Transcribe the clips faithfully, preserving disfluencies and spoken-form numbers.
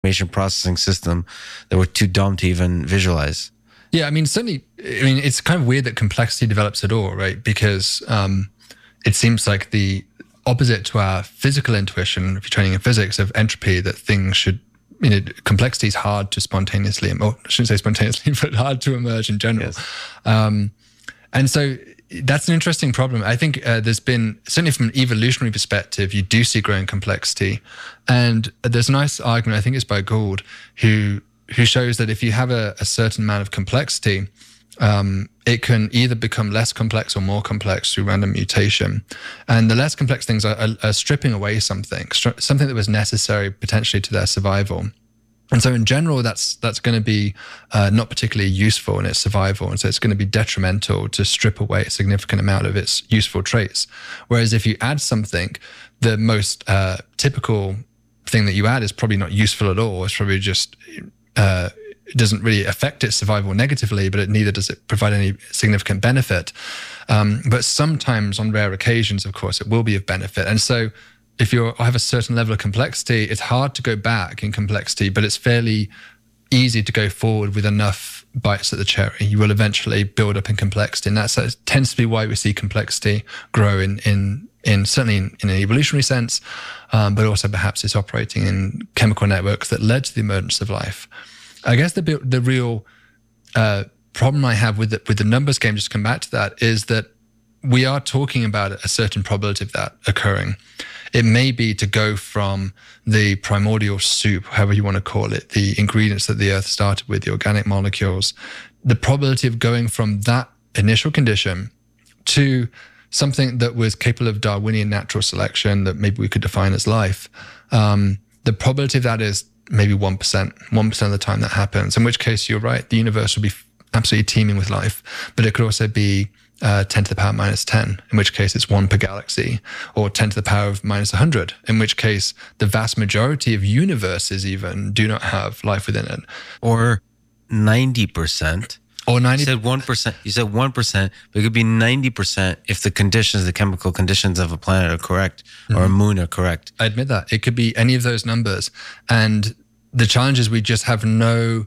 information processing system that we're too dumb to even visualize. Yeah, I mean, certainly, I mean, it's kind of weird that complexity develops at all, right? Because um, it seems like the opposite to our physical intuition, if you're training in physics, of entropy, that things should, you know, complexity is hard to spontaneously, or I shouldn't say spontaneously, but hard to emerge in general. Yes. Um, and so that's an interesting problem. I think uh, there's been, certainly from an evolutionary perspective, you do see growing complexity. And there's a nice argument, I think it's by Gould, who who shows that if you have a, a certain amount of complexity, um, it can either become less complex or more complex through random mutation. And the less complex things are, are, are stripping away something, stri- something that was necessary potentially to their survival. And so in general, that's that's going to be uh, not particularly useful in its survival. And so it's going to be detrimental to strip away a significant amount of its useful traits. Whereas if you add something, the most uh, typical thing that you add is probably not useful at all. It's probably just... Uh, it doesn't really affect its survival negatively, but it neither does it provide any significant benefit. Um, but sometimes, on rare occasions, of course, it will be of benefit. And so if you have a certain level of complexity, it's hard to go back in complexity, but it's fairly easy to go forward with enough bites at the cherry. You will eventually build up in complexity. And that tends to be why we see complexity grow in, in, in certainly in, in an evolutionary sense, um, but also perhaps it's operating in chemical networks that led to the emergence of life. I guess the the real uh, problem I have with the, with the numbers game, just to come back to that, is that we are talking about a certain probability of that occurring. It may be to go from the primordial soup, however you want to call it, the ingredients that the earth started with, the organic molecules, the probability of going from that initial condition to something that was capable of Darwinian natural selection that maybe we could define as life. Um, the probability of that is maybe one percent, one percent of the time that happens, in which case you're right, the universe will be absolutely teeming with life, but it could also be uh, ten to the power minus ten, in which case it's one per galaxy, or ten to the power of minus one hundred, in which case the vast majority of universes even do not have life within it. Or ninety percent. Or ninety. You said one percent. You said one percent, but it could be ninety percent if the conditions, the chemical conditions of a planet are correct, mm-hmm. or a moon are correct. I admit that. It could be any of those numbers. And the challenge is we just have no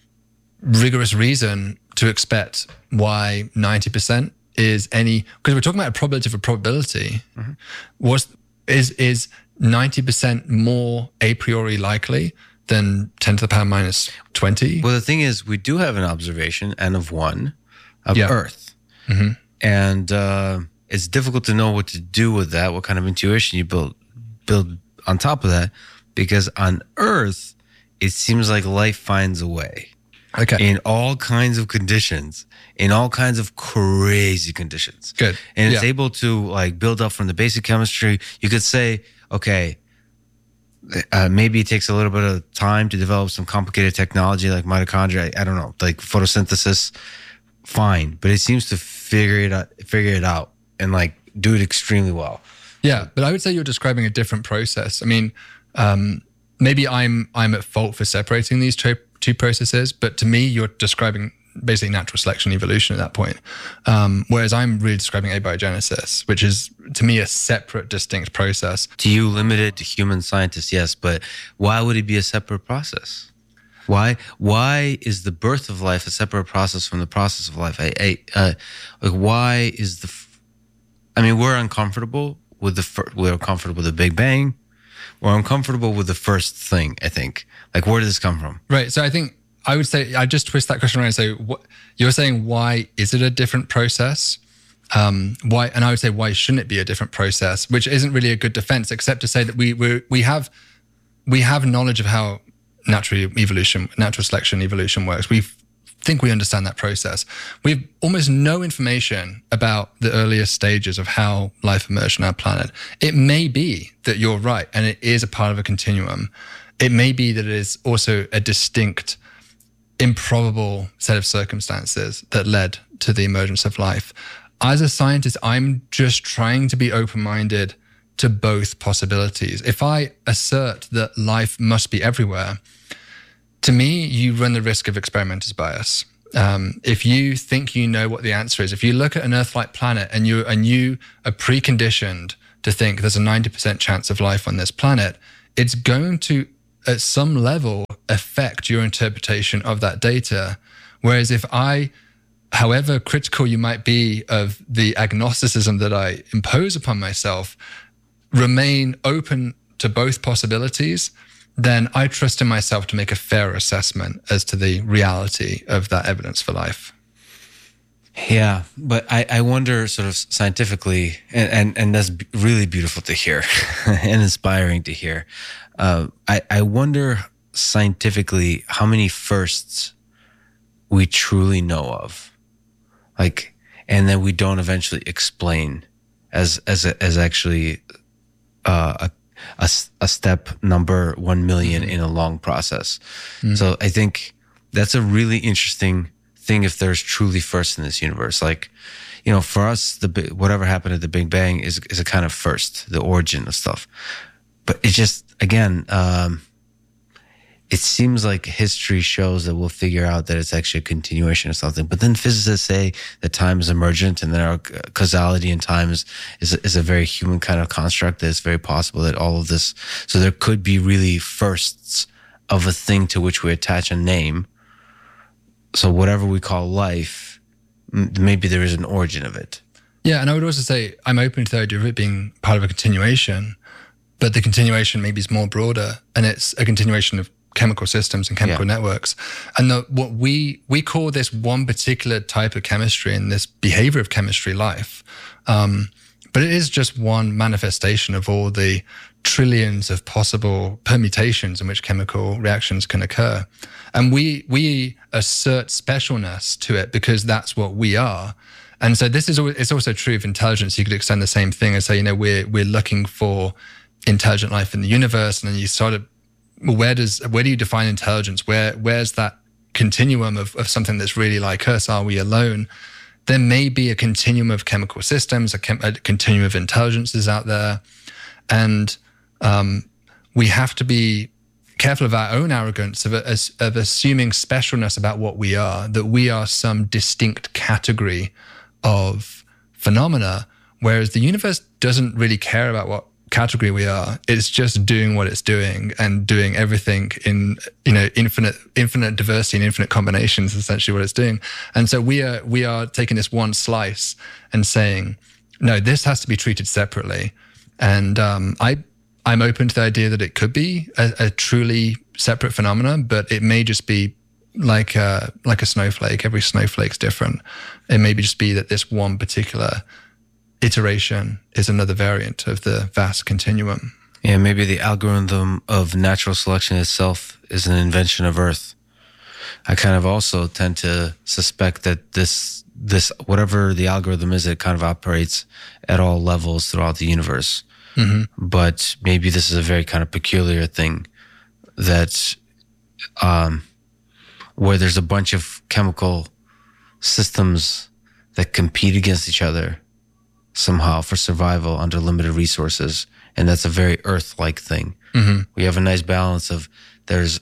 rigorous reason to expect why ninety percent is any, because we're talking about a probability of a probability. Mm-hmm. Was, is, is ninety percent more a priori likely than ten to the power minus twenty? Well, the thing is, we do have an observation, N of one, of yeah. Earth. Mm-hmm. And uh, it's difficult to know what to do with that, what kind of intuition you build, build on top of that, because on Earth, it seems like life finds a way. Okay. In all kinds of conditions, in all kinds of crazy conditions. Good. And it's yeah. able to like build up from the basic chemistry. You could say, okay, Uh, maybe it takes a little bit of time to develop some complicated technology like mitochondria. I, I don't know, like photosynthesis. Fine, but it seems to figure it out, figure it out, and like do it extremely well. Yeah, but I would say you're describing a different process. I mean, um, maybe I'm I'm at fault for separating these two two processes, but to me, you're describing basically natural selection, evolution at that point. Um, whereas I'm really describing abiogenesis, which is to me a separate, distinct process. To you, limited to human scientists, yes, but why would it be a separate process? Why why is the birth of life a separate process from the process of life? I, I uh, like why is the? F- I mean, we're uncomfortable with the fir- we're uncomfortable with the Big Bang. We're uncomfortable with the first thing. I think. Like, where did this come from? Right. So I think. I would say, I just twist that question around and say, what, you're saying, why is it a different process? Um, why? And I would say, why shouldn't it be a different process? Which isn't really a good defense, except to say that we we we have we have knowledge of how natural evolution, natural selection, evolution works. We think we understand that process. We have almost no information about the earliest stages of how life emerged on our planet. It may be that you're right, and it is a part of a continuum. It may be that it is also a distinct, improbable set of circumstances that led to the emergence of life. As a scientist, I'm just trying to be open-minded to both possibilities. If I assert that life must be everywhere, to me, you run the risk of experimenter's bias. Um, if you think you know what the answer is, if you look at an Earth-like planet and you and you are preconditioned to think there's a ninety percent chance of life on this planet, it's going to at some level affect your interpretation of that data. Whereas if I, however critical you might be of the agnosticism that I impose upon myself, remain open to both possibilities, then I trust in myself to make a fair assessment as to the reality of that evidence for life. Yeah, but I, I wonder sort of scientifically, and, and, and that's really beautiful to hear and inspiring to hear. Uh, I, I wonder scientifically how many firsts we truly know of, like, and then we don't eventually explain as as a, as actually uh, a, a a step number one million mm-hmm. in a long process. Mm-hmm. So I think that's a really interesting thing if there's truly first in this universe. Like, you know, for us, the whatever happened at the Big Bang is is a kind of first, the origin of stuff. But it just again. Um, It seems like history shows that we'll figure out that it's actually a continuation of something. But then physicists say that time is emergent and that our causality in time is, is, is a very human kind of construct, that it's very possible that all of this... So there could be really firsts of a thing to which we attach a name. So whatever we call life, maybe there is an origin of it. Yeah, and I would also say I'm open to the idea of it being part of a continuation, but the continuation maybe is more broader, and it's a continuation of chemical systems and chemical yeah. networks. And the, what we we call this one particular type of chemistry and this behavior of chemistry life. Um, but it is just one manifestation of all the trillions of possible permutations in which chemical reactions can occur. And we we assert specialness to it because that's what we are. And so this is it's also true of intelligence. You could extend the same thing and say, you know, we're we're looking for intelligent life in the universe, and then you sort of Where does where do you define intelligence? Where where's that continuum of, of something that's really like us? Are we alone? There may be a continuum of chemical systems, a, chem, a continuum of intelligences out there, and um, we have to be careful of our own arrogance of, of assuming specialness about what we are, that we are some distinct category of phenomena, whereas the universe doesn't really care about what category we are. It's just doing what it's doing and doing everything in, you know, infinite infinite diversity and infinite combinations, essentially what it's doing. And so we are we are taking this one slice and saying, no, this has to be treated separately. And um, I I'm open to the idea that it could be a, a truly separate phenomenon, but it may just be like a, like a snowflake. Every snowflake's different. It may just be that this one particular iteration is another variant of the vast continuum. Yeah, maybe the algorithm of natural selection itself is an invention of Earth. I kind of also tend to suspect that this, this whatever the algorithm is, it kind of operates at all levels throughout the universe. Mm-hmm. But maybe this is a very kind of peculiar thing that, um, where there's a bunch of chemical systems that compete against each other somehow for survival under limited resources. And that's a very Earth-like thing. Mm-hmm. We have a nice balance of there's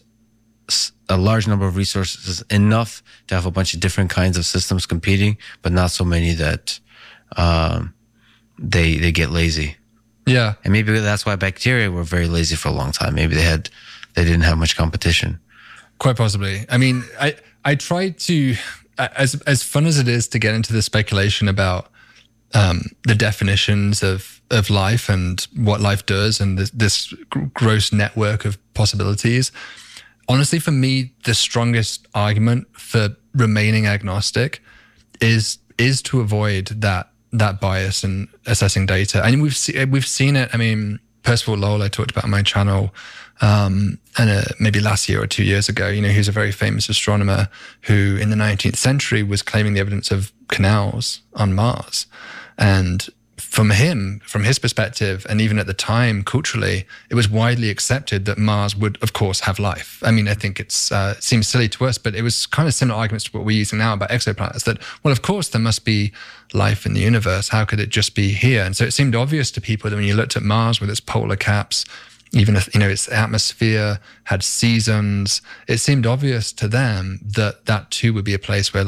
a large number of resources, enough to have a bunch of different kinds of systems competing, but not so many that um, they they get lazy. Yeah. And maybe that's why bacteria were very lazy for a long time. Maybe they had they didn't have much competition. Quite possibly. I mean, I I try to, as as fun as it is to get into the speculation about Um, the definitions of, of life and what life does and this, this gross network of possibilities. Honestly, for me, the strongest argument for remaining agnostic is is to avoid that that bias in assessing data. And we've se- we've seen it. I mean, Percival Lowell, I talked about on my channel, um, and uh, maybe last year or two years ago. You know, he's a very famous astronomer who, in the nineteenth century, was claiming the evidence of canals on Mars. And from him, from his perspective, and even at the time, culturally, it was widely accepted that Mars would, of course, have life. I mean, I think it's uh, it seems silly to us, but it was kind of similar arguments to what we're using now about exoplanets, that, well, of course, there must be life in the universe. How could it just be here? And so it seemed obvious to people that when you looked at Mars with its polar caps, even if, you know, its atmosphere had seasons, it seemed obvious to them that that too would be a place where life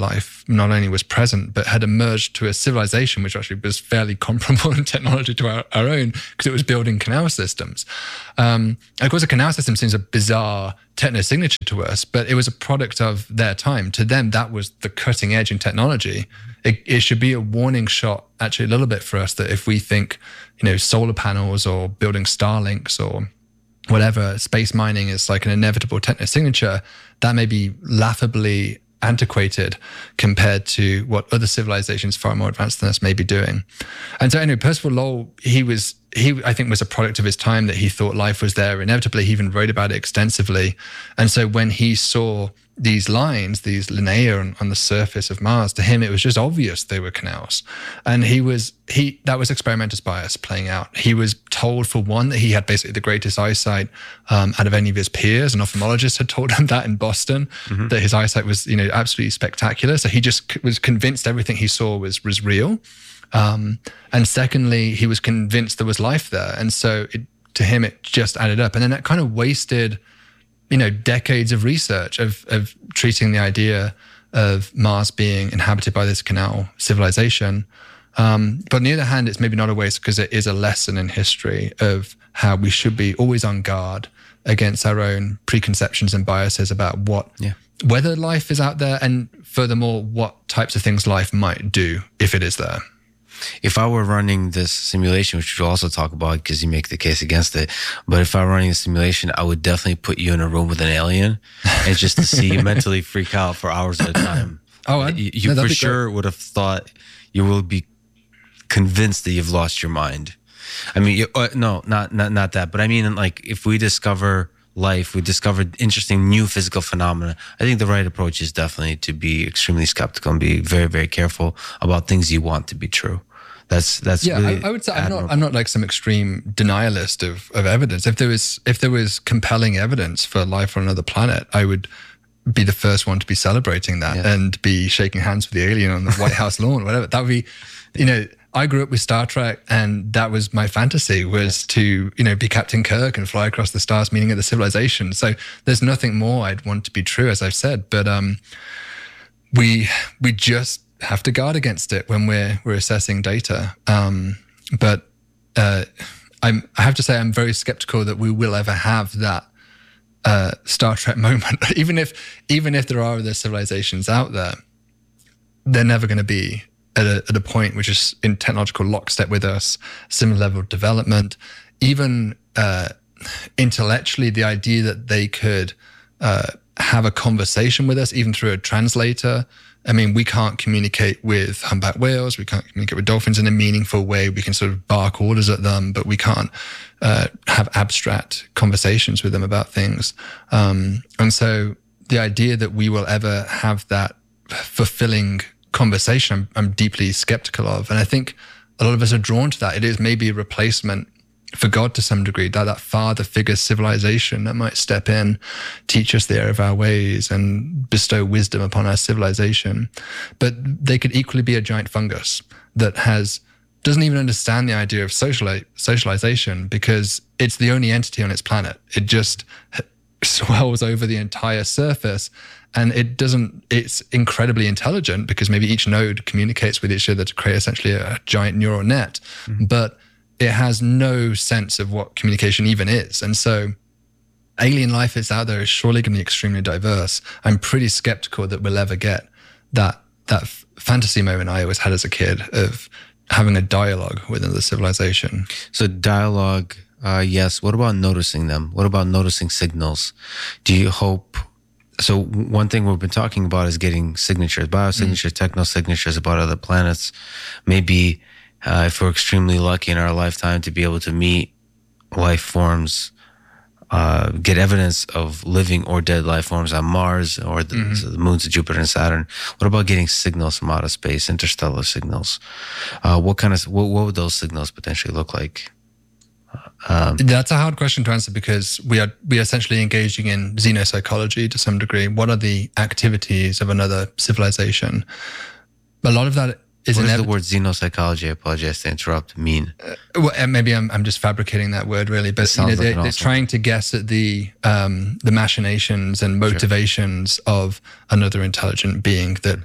not only was present, but had emerged to a civilization which actually was fairly comparable in technology to our, our own, because it was building canal systems. Um, of course, a canal system seems a bizarre techno-signature to us, but it was a product of their time. To them, that was the cutting edge in technology. It, it should be a warning shot, actually, a little bit for us, that if we think, you know, solar panels or building Starlinks or whatever, space mining is like an inevitable techno-signature, that may be laughably antiquated compared to what other civilizations far more advanced than us may be doing. And so anyway, Percival Lowell, he was, he I think was a product of his time, that he thought life was there inevitably. He even wrote about it extensively. And so when he saw these lines, these lineae on, on the surface of Mars, to him it was just obvious they were canals. And he was, he that was experimentalist bias playing out. He was told, for one, that he had basically the greatest eyesight um, out of any of his peers. An ophthalmologist had told him that in Boston, mm-hmm. that his eyesight was, you know, absolutely spectacular. So he just c- was convinced everything he saw was was real. Um, and secondly, he was convinced there was life there. And so it, to him, it just added up. And then that kind of wasted, you know, decades of research of of treating the idea of Mars being inhabited by this canal civilization. Um, but on the other hand, it's maybe not a waste, because it is a lesson in history of how we should be always on guard against our own preconceptions and biases about what, yeah. whether life is out there, and furthermore, what types of things life might do if it is there. If I were running this simulation, which we'll also talk about because you make the case against it, but if I were running a simulation, I would definitely put you in a room with an alien, and just to see you mentally freak out for hours at a time. Oh, I, you, you no, for sure great. Would have thought you will be convinced that you've lost your mind. I mean, you, uh, no, not not not that, but I mean, like, if we discover life, we discovered interesting new physical phenomena, I think the right approach is definitely to be extremely skeptical and be very, very careful about things you want to be true. That's that's yeah. Really I, I would say admirable. I'm not I'm not like some extreme denialist of of evidence. If there was if there was compelling evidence for life on another planet, I would be the first one to be celebrating that, yeah. and be shaking hands with the alien on the White House lawn, whatever. That would be, you know. I grew up with Star Trek, and that was my fantasy, was yes. to, you know, be Captain Kirk and fly across the stars, meeting other civilization. So there's nothing more I'd want to be true, as I've said. But um, we we just have to guard against it when we're we're assessing data. Um, but uh, I'm I have to say I'm very skeptical that we will ever have that uh, Star Trek moment. even if even if there are other civilizations out there, they're never going to be At a, at a point which is in technological lockstep with us, similar level of development, even uh, intellectually, the idea that they could uh, have a conversation with us, even through a translator. I mean, we can't communicate with humpback whales, we can't communicate with dolphins in a meaningful way. We can sort of bark orders at them, but we can't uh, have abstract conversations with them about things. Um, and so the idea that we will ever have that fulfilling conversation, I'm, I'm deeply skeptical of. And I think a lot of us are drawn to that. It is maybe a replacement for God to some degree, that, that father figure civilization that might step in, teach us the error of our ways, and bestow wisdom upon our civilization. But they could equally be a giant fungus that has doesn't even understand the idea of sociali- socialization, because it's the only entity on its planet. It just swells over the entire surface. And it doesn't, it's incredibly intelligent, because maybe each node communicates with each other to create essentially a giant neural net, mm-hmm. but it has no sense of what communication even is. And so alien life that's out there is surely going to be extremely diverse. I'm pretty skeptical that we'll ever get that, that f- fantasy moment I always had as a kid of having a dialogue with another civilization. So dialogue, uh, yes. What about noticing them? What about noticing signals? Do you hope... So one thing we've been talking about is getting signatures, biosignatures, mm. techno-signatures about other planets. Maybe uh, if we're extremely lucky in our lifetime to be able to meet life forms, uh, get evidence of living or dead life forms on Mars or the, mm-hmm. so the moons of Jupiter and Saturn. What about getting signals from outer space, interstellar signals? Uh, what kind of what, what would those signals potentially look like? Um, That's a hard question to answer, because we are we are essentially engaging in xenopsychology to some degree. What are the activities of another civilization? A lot of that is... What does inev- the word xenopsychology, I apologize to interrupt, mean? Uh, well, maybe I'm I'm just fabricating that word, really. But you know, like they're, they're awesome. trying to guess at the um, the machinations and motivations sure. of another intelligent being that mm-hmm.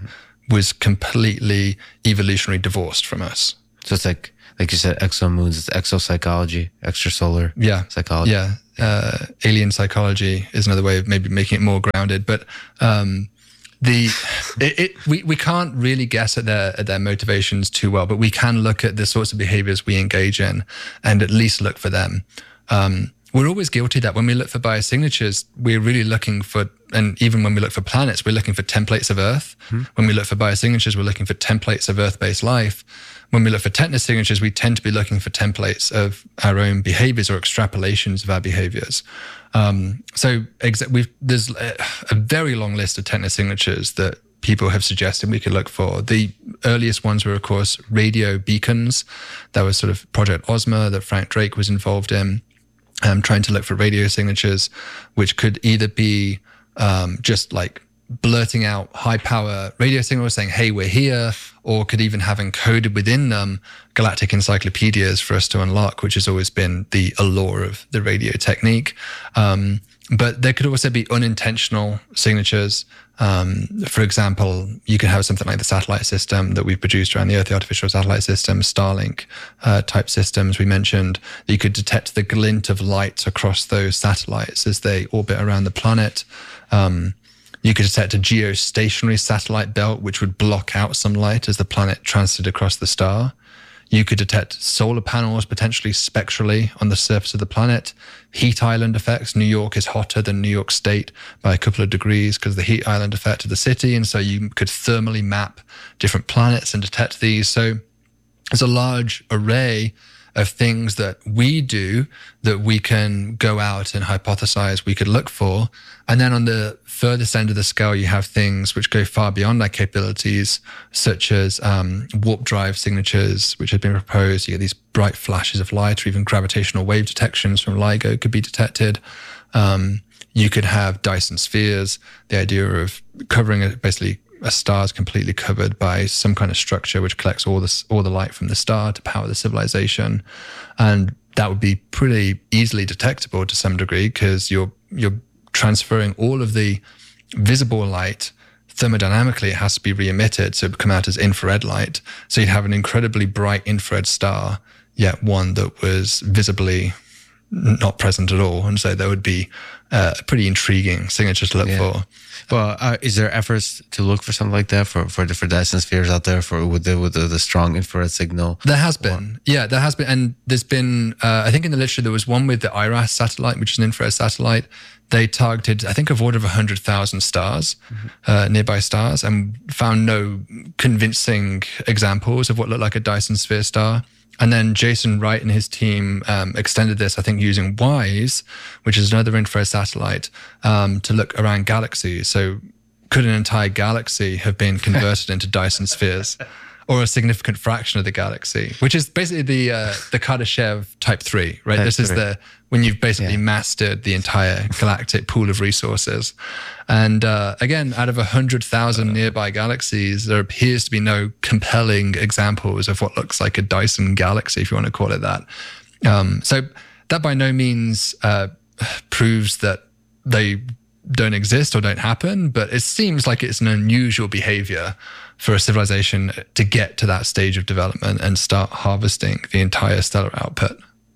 was completely evolutionary divorced from us. So it's like, like you said, exomoons, it's exopsychology, extrasolar yeah. psychology. Yeah. Uh, alien psychology is another way of maybe making it more grounded. But um, the it, it we, we can't really guess at their at their motivations too well, but we can look at the sorts of behaviors we engage in and at least look for them. Um, we're always guilty that when we look for biosignatures, we're really looking for, and even when we look for planets, we're looking for templates of Earth. Mm-hmm. When we look for biosignatures, we're looking for templates of Earth-based life. When we look for technosignatures, we tend to be looking for templates of our own behaviors or extrapolations of our behaviors. Um, so exa- we've, there's a, a very long list of technosignatures that people have suggested we could look for. The earliest ones were, of course, radio beacons. That was sort of Project Ozma that Frank Drake was involved in, um, trying to look for radio signatures, which could either be um, just like blurting out high power radio signals saying, hey, we're here, or could even have encoded within them galactic encyclopedias for us to unlock, which has always been the allure of the radio technique. Um, but there could also be unintentional signatures. Um, for example, you could have something like the satellite system that we've produced around the Earth, the artificial satellite system, Starlink uh, type systems we mentioned. You could detect the glint of light across those satellites as they orbit around the planet. Um, You could detect a geostationary satellite belt, which would block out some light as the planet transited across the star. You could detect solar panels, potentially spectrally, on the surface of the planet. Heat island effects. New York is hotter than New York State by a couple of degrees because of the heat island effect of the city. And so you could thermally map different planets and detect these. So there's a large array of things that we do that we can go out and hypothesize we could look for. And then on the furthest end of the scale, you have things which go far beyond our capabilities, such as um, warp drive signatures, which have been proposed. You get these bright flashes of light, or even gravitational wave detections from LIGO could be detected. Um, you could have Dyson spheres, the idea of covering it, basically a star is completely covered by some kind of structure which collects all this all the light from the star to power the civilization, and that would be pretty easily detectable to some degree because you're you're transferring all of the visible light thermodynamically. It has to be re-emitted, so it would come out as infrared light. So you'd have an incredibly bright infrared star, yet one that was visibly not present at all, and so that would be uh, a pretty intriguing signature to look yeah. for. Well, uh, is there efforts to look for something like that for, for different Dyson spheres out there for with the with the, the strong infrared signal? There has been, yeah, there has been, and there's been. Uh, I think in the literature there was one with the I R A S satellite, which is an infrared satellite. They targeted, I think, of order of one hundred thousand stars, mm-hmm. uh, nearby stars, and found no convincing examples of what looked like a Dyson sphere star. And then Jason Wright and his team um, extended this, I think, using WISE, which is another infrared satellite, um, to look around galaxies. So could an entire galaxy have been converted into Dyson spheres, or a significant fraction of the galaxy, which is basically the uh, the Kardashev type three, right? Type this is three. the when you've basically yeah. mastered the entire galactic pool of resources. And uh, again, out of one hundred thousand nearby galaxies, there appears to be no compelling examples of what looks like a Dyson galaxy, if you want to call it that. Um, so that by no means uh, proves that they don't exist or don't happen, but it seems like it's an unusual behavior for a civilization to get to that stage of development and start harvesting the entire stellar output.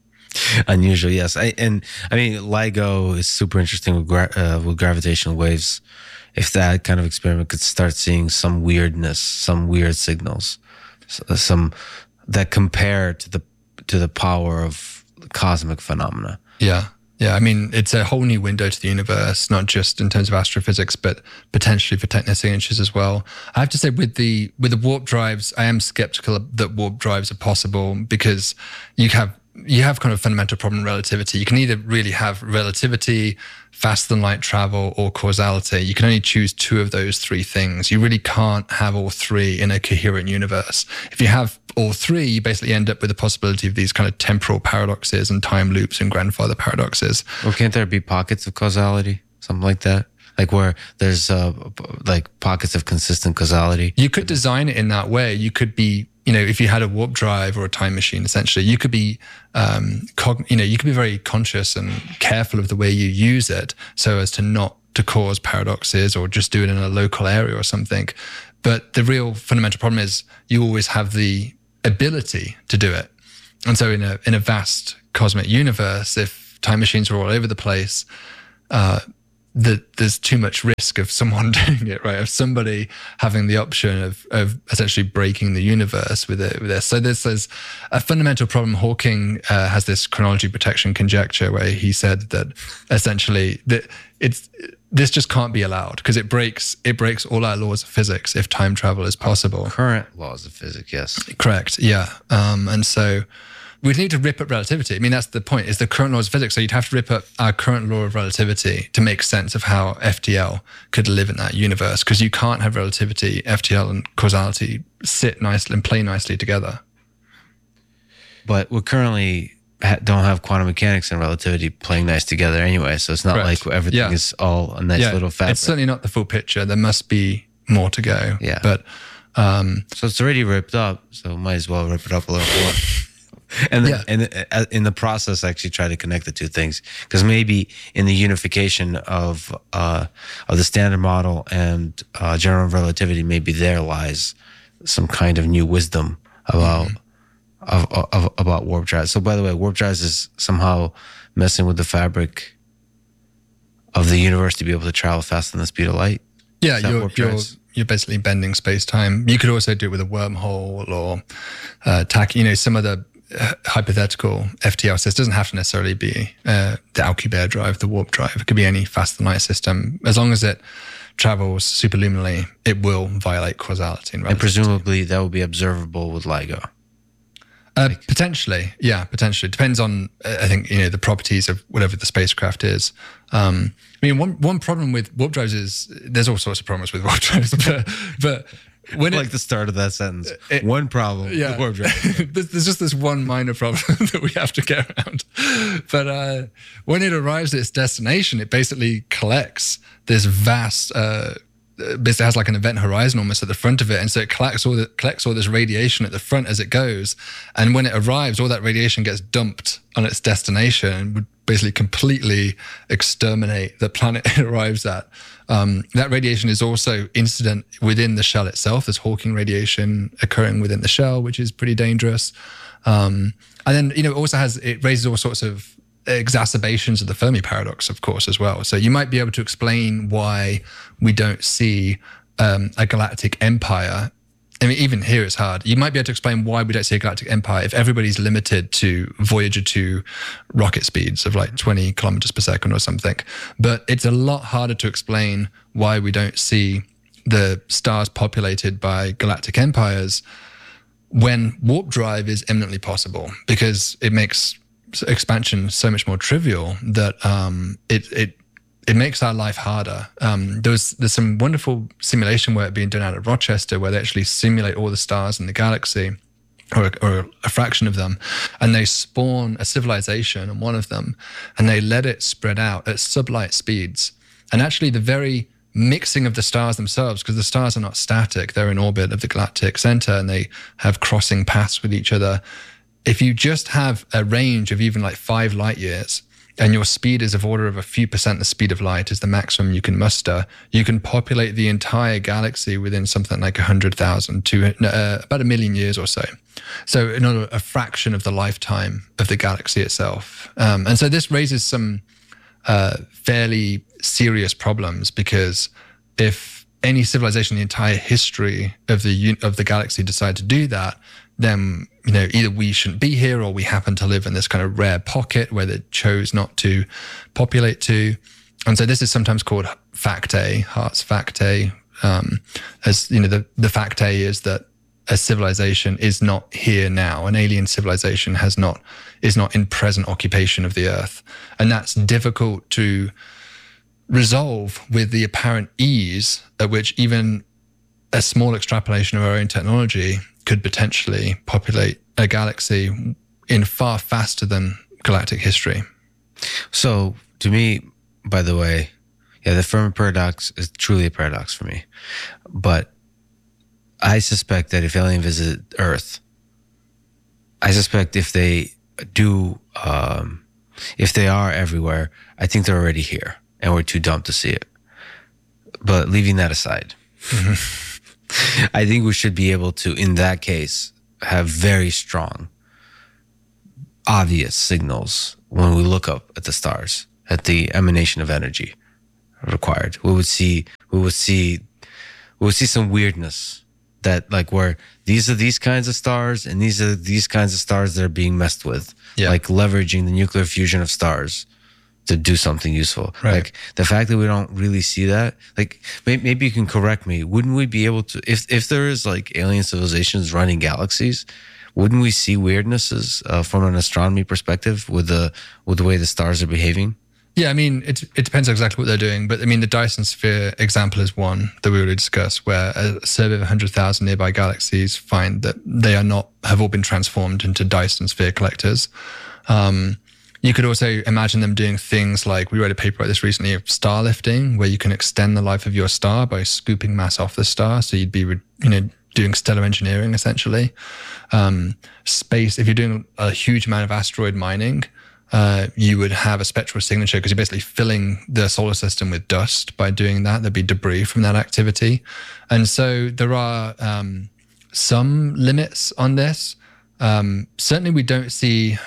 Unusual, yes. I, and I mean, LIGO is super interesting with, gra- uh, with gravitational waves. If that kind of experiment could start seeing some weirdness, some weird signals, some that compare to the to the power of cosmic phenomena. Yeah. Yeah, I mean, it's a whole new window to the universe, not just in terms of astrophysics, but potentially for technosignatures as well. I have to say, with the with the warp drives, I am skeptical that warp drives are possible because you have you have kind of fundamental problem relativity. You can either really have relativity, faster than light travel, or causality. You can only choose two of those three things. You really can't have all three in a coherent universe. If you have all three, you basically end up with the possibility of these kind of temporal paradoxes and time loops and grandfather paradoxes. Well, can't there be pockets of causality? Something like that? Like where there's uh, like pockets of consistent causality? You could design it in that way. You could be, you know, if you had a warp drive or a time machine, essentially, you could be, um, cog- you know, you could be very conscious and careful of the way you use it so as to not to cause paradoxes or just do it in a local area or something. But the real fundamental problem is you always have the ability to do it. And so in a in a vast cosmic universe, if time machines are all over the place, uh, the, there's too much risk of someone doing it, right? Of somebody having the option of of essentially breaking the universe with it. With this. So there's, there's a fundamental problem. Hawking uh, has this chronology protection conjecture where he said that essentially that it's this just can't be allowed because it breaks it breaks all our laws of physics if time travel is possible. Current laws of physics, yes. Correct, yeah. Um, and so we'd need to rip up relativity. I mean, that's the point, is the current laws of physics. So you'd have to rip up our current law of relativity to make sense of how F T L could live in that universe, because you can't have relativity, F T L, and causality sit nicely and play nicely together. But we currently ha- don't have quantum mechanics and relativity playing nice together anyway, so it's not Correct. like everything Yeah. is all a nice Yeah, little fabric. it's certainly not the full picture. There must be more to go. Yeah. But um, So it's already ripped up, so might as well rip it up a little more. And then, Yeah. and uh, in the process, actually try to connect the two things, because maybe in the unification of uh, of the standard model and uh, general relativity, maybe there lies some kind of new wisdom about mm-hmm. of, of, of about warp drives. So, by the way, warp drives is somehow messing with the fabric of the universe to be able to travel faster than the speed of light. yeah, Is that you're warp you're drives? you're basically bending space time. You could also do it with a wormhole or uh, tack. You know, some of the uh, hypothetical F T L systems doesn't have to necessarily be uh, the Alcubierre drive, the warp drive. It could be any faster than light system. As long as it travels superluminally, it will violate causality and And relativity. presumably that will be observable with LIGO. Uh, potentially, yeah, potentially. Depends on, uh, I think, you know, the properties of whatever the spacecraft is. Um, I mean, one one problem with warp drives is there's all sorts of problems with warp drives, but but when like it, the start of that sentence. it- One problem yeah, with warp drive. there's, there's just this one minor problem that we have to get around. But uh, when it arrives at its destination, it basically collects this vast. Uh, basically has like an event horizon almost at the front of it, and so it collects all the, collects all this radiation at the front as it goes, and when it arrives, all that radiation gets dumped on its destination and would basically completely exterminate the planet it arrives at. Um, that radiation is also incident within the shell itself. There's Hawking radiation occurring within the shell, which is pretty dangerous. Um, and then, you know, it also has, it raises all sorts of exacerbations of the Fermi paradox, of course, as well. So you might be able to explain why we don't see um, a galactic empire. I mean, even here it's hard. You might be able to explain why we don't see a galactic empire if everybody's limited to Voyager two rocket speeds of like twenty kilometers per second or something. But it's a lot harder to explain why we don't see the stars populated by galactic empires when warp drive is eminently possible, because it makes expansion so much more trivial that um, it it it makes our life harder. Um, there's there's some wonderful simulation work being done out of Rochester where they actually simulate all the stars in the galaxy, or, or a fraction of them, and they spawn a civilization on one of them, and they let it spread out at sublight speeds. And actually, the very mixing of the stars themselves, because the stars are not static, they're in orbit of the galactic center, and they have crossing paths with each other. If you just have a range of even like five light years and your speed is of order of a few percent the speed of light is the maximum you can muster, you can populate the entire galaxy within something like one hundred thousand to uh, about a million years or so. So another a fraction of the lifetime of the galaxy itself. Um, and so this raises some uh, fairly serious problems, because if any civilization in the entire history of the of the galaxy decide to do that, then, you know, either we shouldn't be here or we happen to live in this kind of rare pocket where they chose not to populate to. And so this is sometimes called fact A, Hart's fact A. Um, as you know, the, the fact A is that a civilization is not here now. An alien civilization has not, is not in present occupation of the Earth. And that's difficult to resolve with the apparent ease at which even a small extrapolation of our own technology could potentially populate a galaxy in far faster than galactic history. So, to me, by the way, yeah, the Fermi paradox is truly a paradox for me. But I suspect that if aliens visit Earth, I suspect if they do, um, if they are everywhere, I think they're already here and we're too dumb to see it. But leaving that aside, mm-hmm. I think we should be able to, in that case, have very strong, obvious signals when we look up at the stars, at the emanation of energy required. We would see, we would see, we would see some weirdness that, like, where these are these kinds of stars and these are these kinds of stars that are being messed with, yeah. like leveraging the nuclear fusion of stars to do something useful. Right. Like the fact that we don't really see that, like maybe you can correct me. Wouldn't we be able to, if if there is like alien civilizations running galaxies, wouldn't we see weirdnesses uh, from an astronomy perspective with the with the way the stars are behaving? Yeah, I mean, it it depends on exactly what they're doing. But I mean, the Dyson Sphere example is one that we already discussed, where a survey of one hundred thousand nearby galaxies find that they are not, have all been transformed into Dyson Sphere collectors. Um, you could also imagine them doing things like, we read a paper about this recently, of star lifting, where you can extend the life of your star by scooping mass off the star. So you'd be, you know, doing stellar engineering, essentially. Um, space, if you're doing a huge amount of asteroid mining, Uh, you would have a spectral signature because you're basically filling the solar system with dust by doing that. There'd be debris from that activity. And so there are um, some limits on this. Um, certainly we don't see,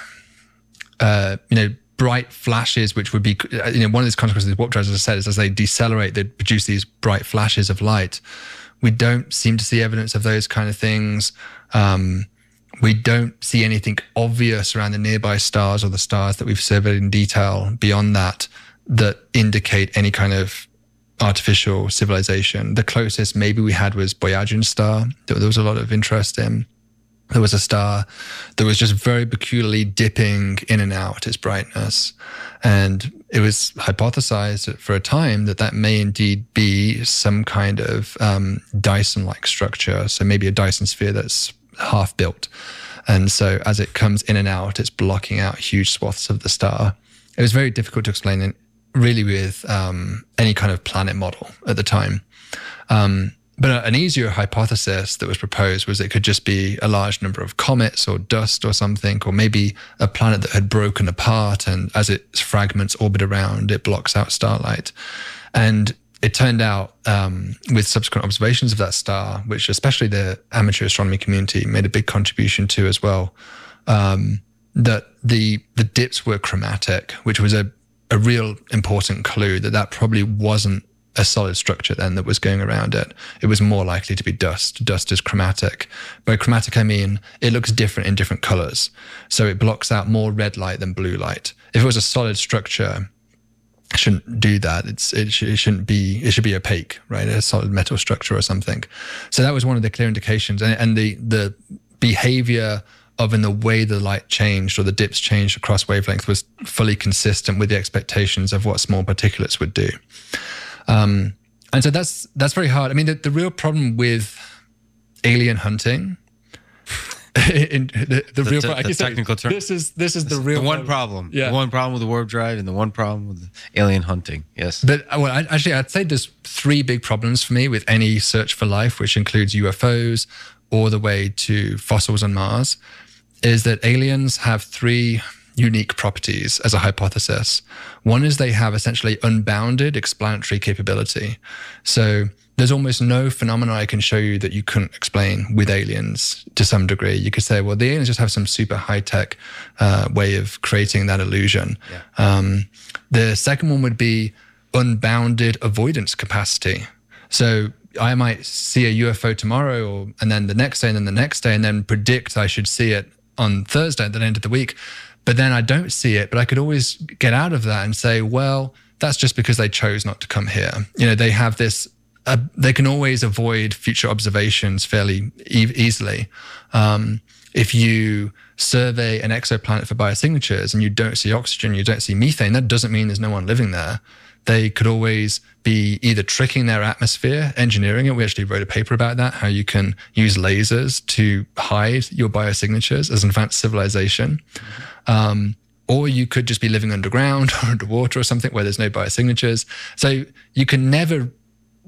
uh, you know, bright flashes, which would be, you know, one of these consequences of warp drives, as I said, is as they decelerate, they produce these bright flashes of light. We don't seem to see evidence of those kind of things. Um, We don't see anything obvious around the nearby stars or the stars that we've surveyed in detail beyond that that indicate any kind of artificial civilization. The closest maybe we had was Boyajian star that there was a lot of interest in. There was a star that was just very peculiarly dipping in and out its brightness. And it was hypothesized for a time that that may indeed be some kind of um, Dyson-like structure. So maybe a Dyson sphere that's half built. And so as it comes in and out, it's blocking out huge swaths of the star. It was very difficult to explain it really with um, any kind of planet model at the time. Um, but an easier hypothesis that was proposed was it could just be a large number of comets or dust or something, or maybe a planet that had broken apart, and as its fragments orbit around, it blocks out starlight. And it turned out um, with subsequent observations of that star, which especially the amateur astronomy community made a big contribution to as well, um, that the the dips were chromatic, which was a, a real important clue that that probably wasn't a solid structure then that was going around it. It was more likely to be dust. Dust is chromatic. By chromatic, I mean it looks different in different colors. So it blocks out more red light than blue light. If it was a solid structure, shouldn't do that. It's it, sh- it shouldn't be. It should be opaque, right? A solid metal structure or something. So that was one of the clear indications, and, and the the behavior of in the way the light changed or the dips changed across wavelength was fully consistent with the expectations of what small particulates would do. Um, and so that's that's very hard. I mean, the, the real problem with alien hunting. in the, the the, real the, pro- the technical term. This is this is the real the one problem. problem. Yeah. The one problem with the warp drive and the one problem with the alien hunting. Yes. But well, I, actually, I'd say there's three big problems for me with any search for life, which includes U F Os all the way to fossils on Mars, is that aliens have three unique properties as a hypothesis. One is they have essentially unbounded explanatory capability. So there's almost no phenomena I can show you that you couldn't explain with aliens to some degree. You could say, well, the aliens just have some super high-tech uh, way of creating that illusion. Yeah. Um, the second one would be unbounded avoidance capacity. So I might see a U F O tomorrow, or, and then the next day, and then the next day, and then predict I should see it on Thursday at the end of the week. But then I don't see it, but I could always get out of that and say, well, that's just because they chose not to come here. You know, they have this Uh, they can always avoid future observations fairly e- easily. Um, if you survey an exoplanet for biosignatures and you don't see oxygen, you don't see methane, that doesn't mean there's no one living there. They could always be either tricking their atmosphere, engineering it. We actually wrote a paper about that, how you can use lasers to hide your biosignatures as an advanced civilization. Mm-hmm. Um, or you could just be living underground or underwater or something where there's no biosignatures. So you can never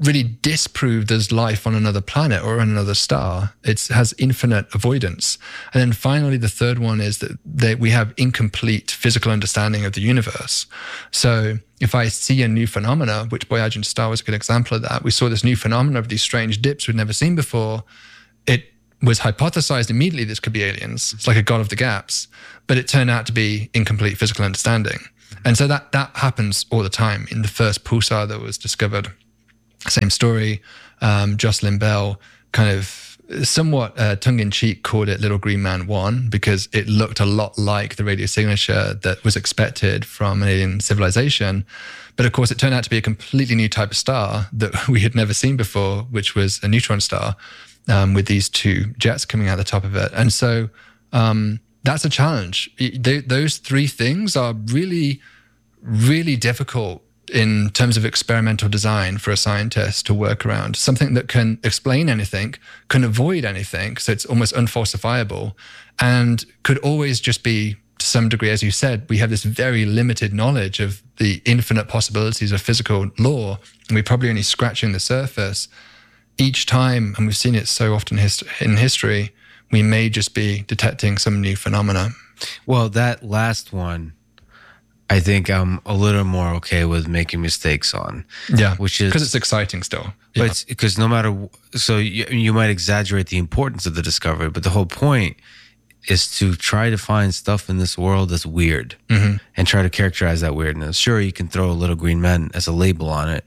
really disprove there's life on another planet or on another star. It has infinite avoidance. And then finally, the third one is that, that we have incomplete physical understanding of the universe. So if I see a new phenomena, which Boyajin Star was a good example of that, we saw this new phenomena of these strange dips we'd never seen before. It was hypothesized immediately this could be aliens. It's like a god of the gaps, but it turned out to be incomplete physical understanding. And so that that happens all the time. In the first pulsar that was discovered, same story. Um, Jocelyn Bell kind of somewhat uh, tongue-in-cheek called it Little Green Man one because it looked a lot like the radio signature that was expected from an alien civilization. But of course, it turned out to be a completely new type of star that we had never seen before, which was a neutron star um, with these two jets coming out the top of it. And so um, that's a challenge. They, those three things are really, really difficult in terms of experimental design for a scientist to work around. Something that can explain anything, can avoid anything, so it's almost unfalsifiable, and could always just be, to some degree, as you said, we have this very limited knowledge of the infinite possibilities of physical law, and we're probably only scratching the surface. Each time, and we've seen it so often hist- in history, we may just be detecting some new phenomena. Well, that last one, I think I'm a little more okay with making mistakes on. Yeah, which is because it's exciting still. But Yeah. it's because no matter, so you, you might exaggerate the importance of the discovery, but the whole point is to try to find stuff in this world that's weird Mm-hmm. and try to characterize that weirdness. Sure, you can throw a Little Green Man as a label on it,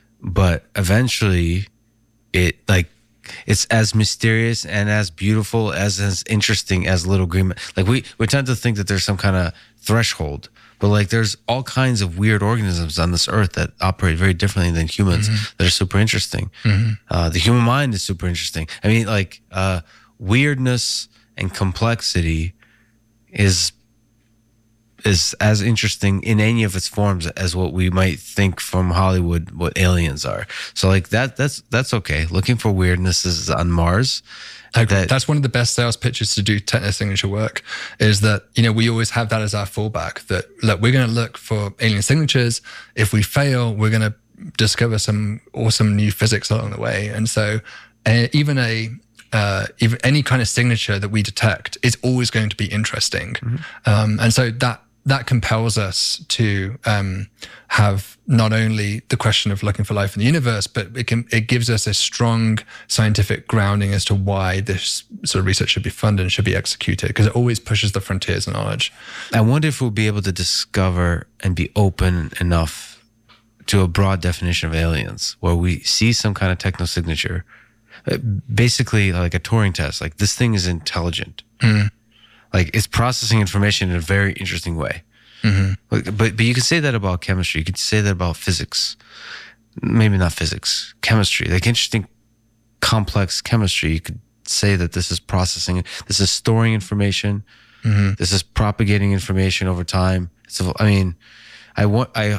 but eventually it like it's as mysterious and as beautiful as as interesting as Little Green Man. Like we we tend to think that there's some kind of threshold. But like there's all kinds of weird organisms on this earth that operate very differently than humans mm-hmm. that are super interesting. Mm-hmm. Uh, the human mind is super interesting. I mean, like uh, weirdness and complexity is is as interesting in any of its forms as what we might think from Hollywood what aliens are. So like that that's that's okay. Looking for weirdness is on Mars. I agree. That, That's one of the best sales pitches to do technosignature work is that, you know, we always have that as our fallback, that look, we're going to look for alien signatures. If we fail, we're going to discover some awesome new physics along the way. And so uh, even a uh, even any kind of signature that we detect is always going to be interesting. Mm-hmm. Um, and so that that compels us to um, have not only the question of looking for life in the universe, but it can it gives us a strong scientific grounding as to why this sort of research should be funded and should be executed, because it always pushes the frontiers of knowledge. I wonder if we'll be able to discover and be open enough to a broad definition of aliens, where we see some kind of technosignature, basically like a Turing test, like this thing is intelligent. Mm. Like it's processing information in a very interesting way. Mm-hmm. But, but but you could say that about chemistry. You could say that about physics. Maybe not physics, chemistry. Like interesting, complex chemistry. You could say that this is processing. This is storing information. Mm-hmm. This is propagating information over time. So I mean, I want I.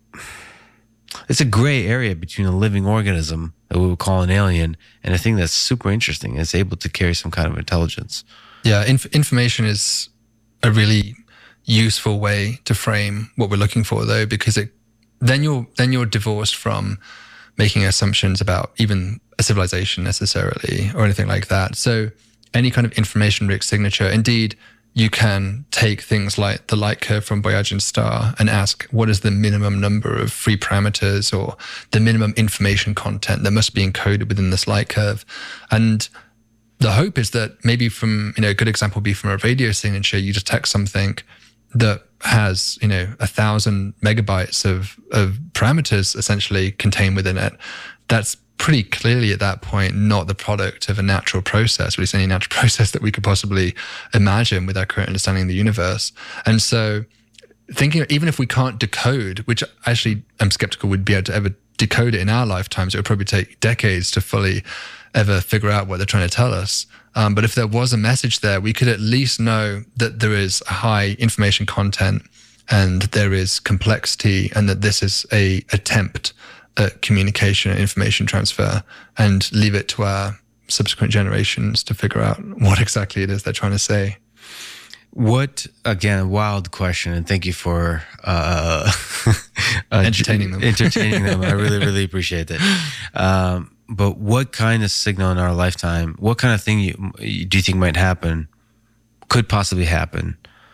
It's a gray area between a living organism that we would call an alien and a thing that's super interesting. It's able to carry some kind of intelligence. Yeah, inf- information is a really useful way to frame what we're looking for, though, because it then you're then you're divorced from making assumptions about even a civilization necessarily or anything like that. So any kind of information-rich signature, indeed, you can take things like the light curve from Boyajin Star and ask what is the minimum number of free parameters or the minimum information content that must be encoded within this light curve, and the hope is that maybe from, you know, a good example would be from a radio signature, you detect something that has, you know, a thousand megabytes of, of parameters essentially contained within it. That's pretty clearly at that point not the product of a natural process, or at least any natural process that we could possibly imagine with our current understanding of the universe. And so thinking, even if we can't decode, which actually I'm skeptical we'd be able to ever decode it in our lifetimes, it would probably take decades to fully ever figure out what they're trying to tell us. Um, but if there was a message there, we could at least know that there is high information content and there is complexity, and that this is a attempt at communication and information transfer, and leave it to our subsequent generations to figure out what exactly it is they're trying to say. What, again, wild question, and thank you for uh, uh, entertaining them. Entertaining them. I really, really appreciate that. Um, but what kind of signal in our lifetime, what kind of thing you, do you think might happen, could possibly happen,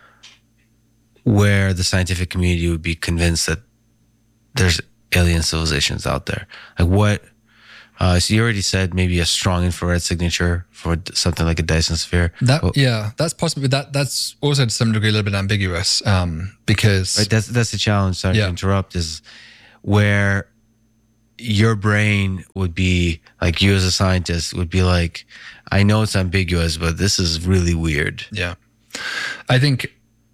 where the scientific community would be convinced that there's alien civilizations out there? Like what? Uh, so you already said maybe a strong infrared signature for something like a Dyson sphere. That well, yeah, that's possible. That that's also to some degree a little bit ambiguous um, because right, that's that's the challenge. Sorry yeah. to interrupt. Is where your brain would be like, you as a scientist would be like, I know it's ambiguous, but this is really weird. Yeah, I think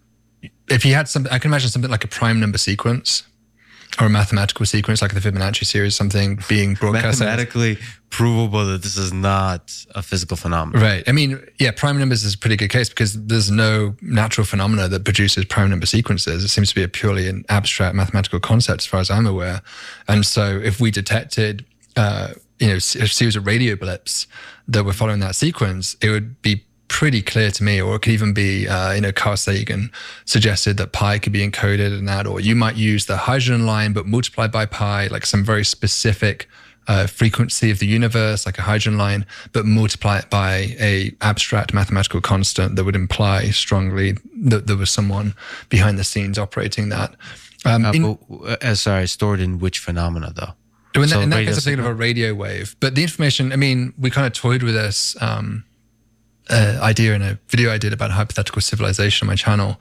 if you had something, I can imagine something like a prime number sequence. Or a mathematical sequence like the Fibonacci series, something being broadcast. Mathematically provable that this is not a physical phenomenon. Right. I mean, yeah, prime numbers is a pretty good case because there's no natural phenomena that produces prime number sequences. It seems to be a purely an abstract mathematical concept as far as I'm aware. And so if we detected, uh, you know, a series of radio blips that were following that sequence, it would be pretty clear to me, or it could even be, uh, you know, Carl Sagan suggested that pi could be encoded in that, or you might use the hydrogen line, but multiplied by pi, like some very specific uh, frequency of the universe, like a hydrogen line, but multiply it by a abstract mathematical constant that would imply strongly that there was someone behind the scenes operating that. Um, uh, in, but, uh, sorry, stored in which phenomena though? In so that, in that case, I'm thinking signal? of a radio wave, but the information, I mean, we kind of toyed with this, um, Uh, idea in a video I did about hypothetical civilization on my channel.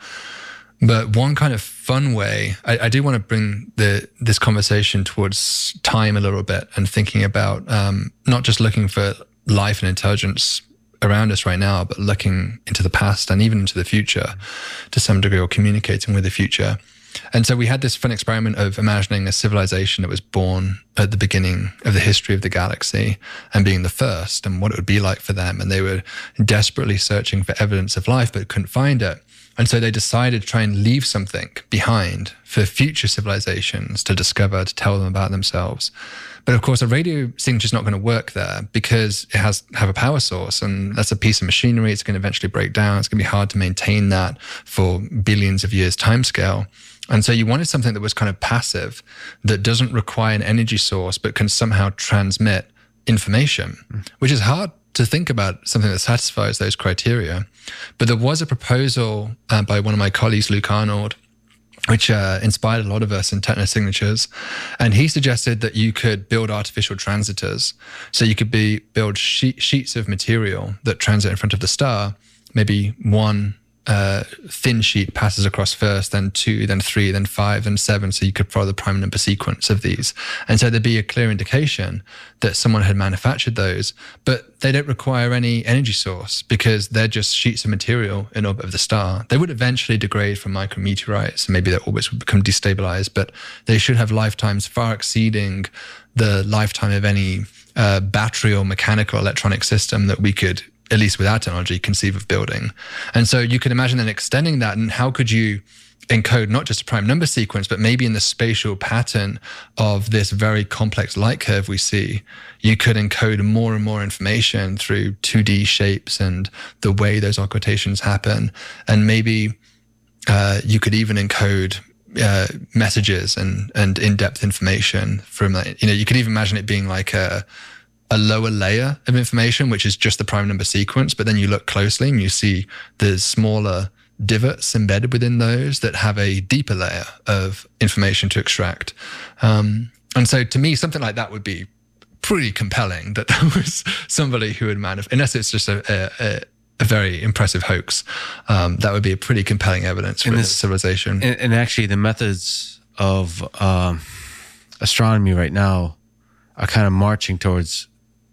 But one kind of fun way, I, I do want to bring the this conversation towards time a little bit and thinking about um, not just looking for life and intelligence around us right now, but looking into the past and even into the future to some degree, or communicating with the future. And so we had this fun experiment of imagining a civilization that was born at the beginning of the history of the galaxy and being the first, and what it would be like for them. And they were desperately searching for evidence of life, but couldn't find it. And so they decided to try and leave something behind for future civilizations to discover, to tell them about themselves. But of course, a radio signature is not going to work there because it has to have a power source, and that's a piece of machinery. It's going to eventually break down. It's going to be hard to maintain that for billions of years timescale. And so you wanted something that was kind of passive, that doesn't require an energy source, but can somehow transmit information, mm. which is hard to think about something that satisfies those criteria. But there was a proposal uh, by one of my colleagues, Luke Arnold, which uh, inspired a lot of us in technosignatures. And he suggested that you could build artificial transitors. So you could be build she- sheets of material that transit in front of the star, maybe one Uh, thin sheet passes across first, then two, then three, then five, then seven. So you could follow the prime number sequence of these. And so there'd be a clear indication that someone had manufactured those, but they don't require any energy source because they're just sheets of material in orbit of the star. They would eventually degrade from micrometeorites, and maybe their orbits would become destabilized, but they should have lifetimes far exceeding the lifetime of any uh, battery or mechanical electronic system that we could, at least with our technology, conceive of building. And so you could imagine then extending that, and how could you encode not just a prime number sequence, but maybe in the spatial pattern of this very complex light curve we see, you could encode more and more information through two D shapes and the way those occultations happen. And maybe uh, you could even encode uh, messages and, and in-depth information from that. You know, you could even imagine it being like a, a lower layer of information, which is just the prime number sequence. But then you look closely and you see the smaller divots embedded within those that have a deeper layer of information to extract. Um, and so to me, something like that would be pretty compelling, that there was somebody who would manifest, unless it's just a, a, a very impressive hoax. Um, that would be a pretty compelling evidence for this civilization. And, and actually the methods of um, astronomy right now are kind of marching towards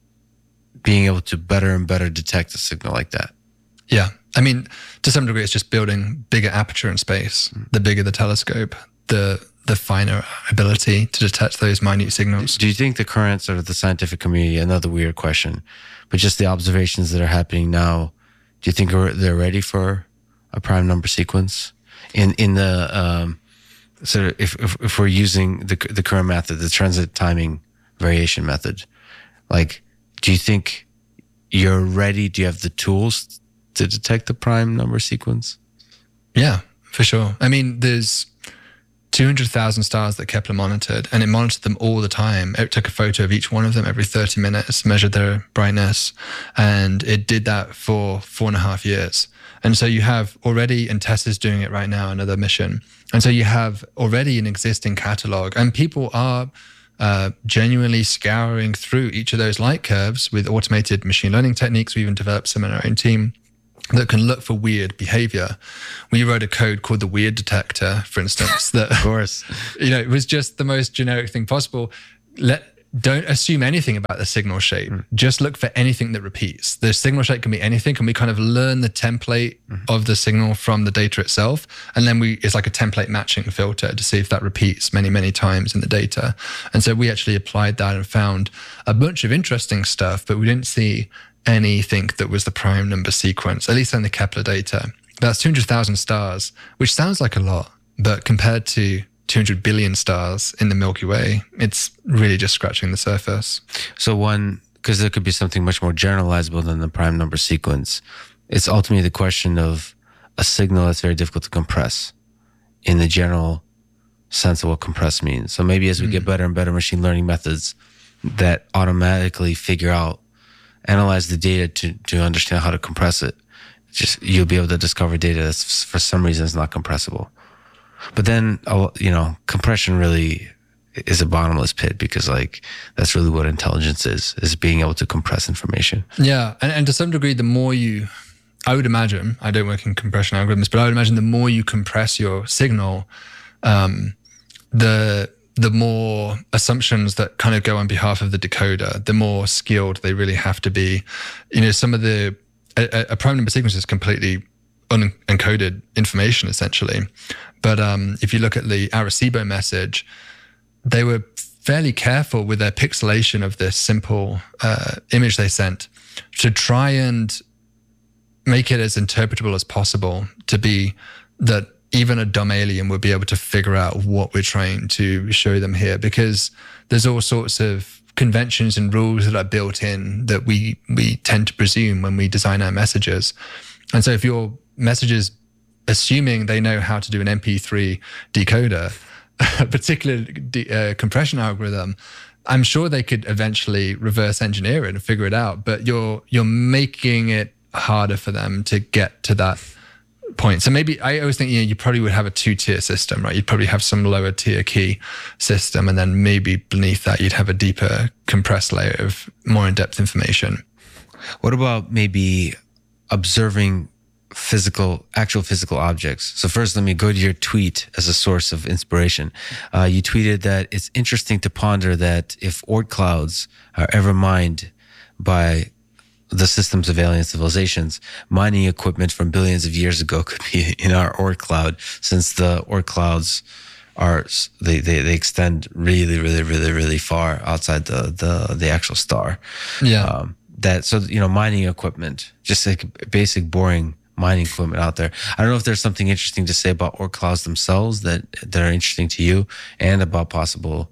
being able to better and better detect a signal like that. Yeah. I mean, to some degree, it's just building bigger aperture in space. Mm. The bigger the telescope, the the finer ability to detect those minute signals. Do you think the current sort of the scientific community, another weird question, but just the observations that are happening now, do you think they're ready for a prime number sequence? In in the um, sort of if, if if we're using the the current method, the transit timing variation method, like, do you think you're ready? Do you have the tools to detect the prime number sequence? Yeah, for sure. I mean, there's two hundred thousand stars that Kepler monitored, and it monitored them all the time. It took a photo of each one of them every thirty minutes, measured their brightness, and it did that for four and a half years. And so you have already, and Tesla's doing it right now, another mission. And so you have already an existing catalog, and people are uh, genuinely scouring through each of those light curves with automated machine learning techniques. We even developed some in our own team that can look for weird behavior. We wrote a code called the weird detector, for instance, that, of course, you know, it was just the most generic thing possible. Let, don't assume anything about the signal shape. Mm. Just look for anything that repeats. The signal shape can be anything, and we kind of learn the template mm. of the signal from the data itself. And then we, it's like a template matching filter to see if that repeats many, many times in the data. And so we actually applied that and found a bunch of interesting stuff, but we didn't see anything that was the prime number sequence, at least in the Kepler data. That's two hundred thousand stars, which sounds like a lot, but compared to two hundred billion stars in the Milky Way, it's really just scratching the surface. So one, because there could be something much more generalizable than the prime number sequence, it's ultimately the question of a signal that's very difficult to compress in the general sense of what compress means. So maybe as we mm. get better and better machine learning methods that automatically figure out, analyze the data to, to understand how to compress it, just you'll be able to discover data that's for some reason is not compressible. But then, you know, compression really is a bottomless pit, because like that's really what intelligence is, is being able to compress information. Yeah. And, and to some degree, the more you, I would imagine, I don't work in compression algorithms, but I would imagine the more you compress your signal, um, the the more assumptions that kind of go on behalf of the decoder, the more skilled they really have to be. You know, some of the, a, a prime number sequence is completely unencoded information essentially. But um, if you look at the Arecibo message, they were fairly careful with their pixelation of this simple uh, image they sent to try and make it as interpretable as possible, to be that even a dumb alien would be able to figure out what we're trying to show them here, because there's all sorts of conventions and rules that are built in that we we tend to presume when we design our messages. And so if your message is assuming they know how to do an M P three decoder, a particular de- uh, compression algorithm, I'm sure they could eventually reverse engineer it and figure it out, but you're you're making it harder for them to get to that point. So maybe I always think, you know, you probably would have a two-tier system, right? You'd probably have some lower tier key system, and then maybe beneath that you'd have a deeper compressed layer of more in-depth information. What about maybe observing physical, actual physical objects? So first, let me go to your tweet as a source of inspiration. Uh, you tweeted that it's interesting to ponder that if Oort clouds are ever mined by the systems of alien civilizations, mining equipment from billions of years ago could be in our Oort cloud, since the Oort clouds are, they, they, they extend really, really, really, really far outside the, the, the actual star. Yeah. Um, that, so, you know, mining equipment, just like basic boring mining equipment out there. I don't know if there's something interesting to say about Oort clouds themselves that, that are interesting to you, and about possible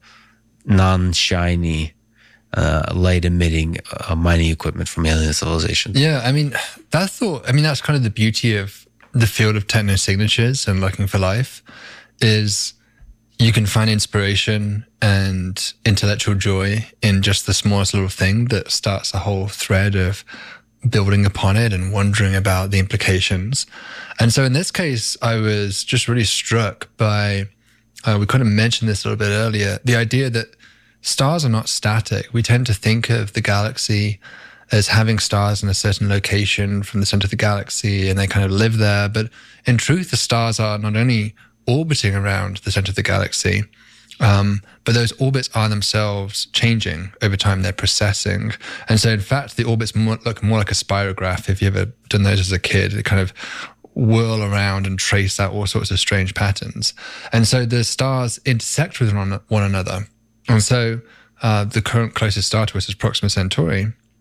non-shiny Uh, light emitting uh, mining equipment from alien civilizations. Yeah, I mean, that thought, I mean, that's kind of the beauty of the field of technosignatures and looking for life, is you can find inspiration and intellectual joy in just the smallest little thing that starts a whole thread of building upon it and wondering about the implications. And so in this case, I was just really struck by, uh, we kind of mentioned this a little bit earlier, the idea that stars are not static. We tend to think of the galaxy as having stars in a certain location from the center of the galaxy, and they kind of live there. But in truth, the stars are not only orbiting around the center of the galaxy, um, but those orbits are themselves changing over time. They're precessing. And so in fact, the orbits more, look more like a spirograph. If you've ever done those as a kid, they kind of whirl around and trace out all sorts of strange patterns. And so the stars intersect with one, one another. And so uh, the current closest star to us is Proxima Centauri.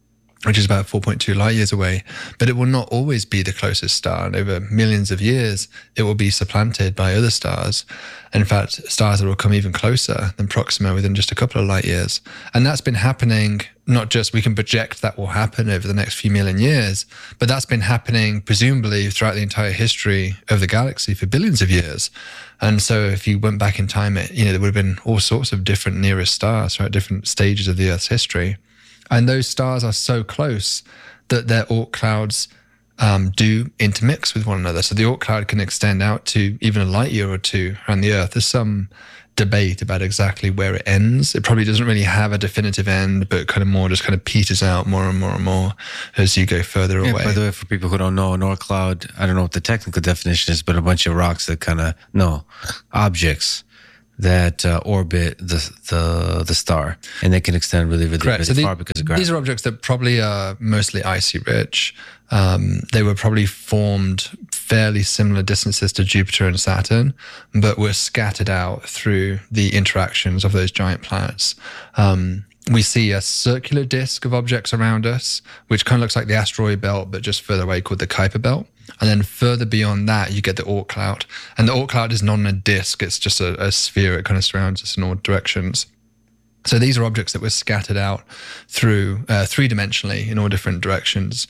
which is about four point two light years away. But it will not always be the closest star. And over millions of years, it will be supplanted by other stars. And in fact, stars that will come even closer than Proxima within just a couple of light years. And that's been happening, not just we can project that will happen over the next few million years, but that's been happening presumably throughout the entire history of the galaxy for billions of years. And so if you went back in time, it, you know, there would have been all sorts of different nearest stars throughout different stages of the Earth's history. And those stars are so close that their Oort clouds um, do intermix with one another. So the Oort cloud can extend out to even a light year or two around the Earth. There's some debate about exactly where it ends. It probably doesn't really have a definitive end, but kind of more just kind of peters out more and more and more as you go further yeah, away. By the way, for people who don't know, an Oort cloud, I don't know what the technical definition is, but a bunch of rocks that kind of, no, objects that uh, orbit the, the the star, and they can extend really, really, Correct. really so the, far because of gravity. These are objects that probably are mostly icy rich. Um, they were probably formed fairly similar distances to Jupiter and Saturn, but were scattered out through the interactions of those giant planets. Um, we see a circular disk of objects around us, which kind of looks like the asteroid belt, but just further away, called the Kuiper belt. And then further beyond that, you get the Oort cloud. And the Oort cloud is not a disk, it's just a, a sphere. It kind of surrounds us in all directions. So these are objects that were scattered out through uh, three-dimensionally in all different directions.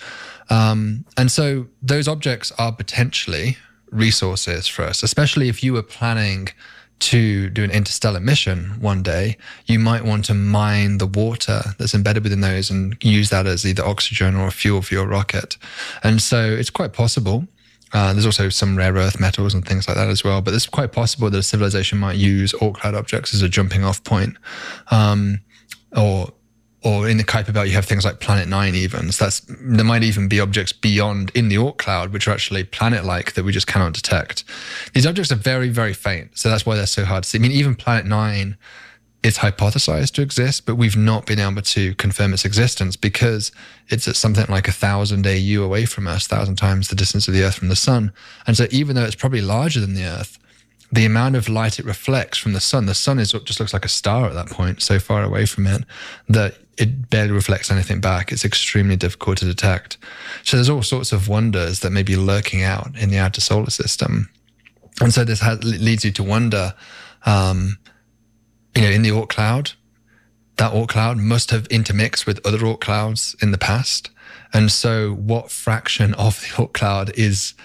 Um, and so those objects are potentially resources for us, especially if you were planning to do an interstellar mission one day. You might want to mine the water that's embedded within those and use that as either oxygen or fuel for your rocket. And so it's quite possible. Uh, there's also some rare earth metals and things like that as well, but it's quite possible that a civilization might use Oort cloud objects as a jumping off point. Um, or Or in the Kuiper belt, you have things like Planet Nine even. So that's, there might even be objects beyond in the Oort cloud, which are actually planet-like that we just cannot detect. These objects are very, very faint. So that's why they're so hard to see. I mean, even Planet Nine is hypothesized to exist, but we've not been able to confirm its existence because it's at something like a thousand A U away from us, thousand times the distance of the Earth from the sun. And so even though it's probably larger than the Earth, the amount of light it reflects from the sun, the sun is just looks like a star at that point, so far away from it that it barely reflects anything back. It's extremely difficult to detect. So there's all sorts of wonders that may be lurking out in the outer solar system. And so this has, leads you to wonder, um, you know, in the Oort cloud, that Oort cloud must have intermixed with other Oort clouds in the past. And so what fraction of the Oort cloud is